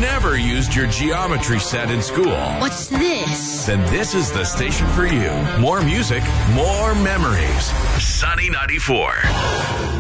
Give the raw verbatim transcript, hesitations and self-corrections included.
never used your geometry set in school, What's this? then this is the station for you. More music, more memories. Sunny ninety-four.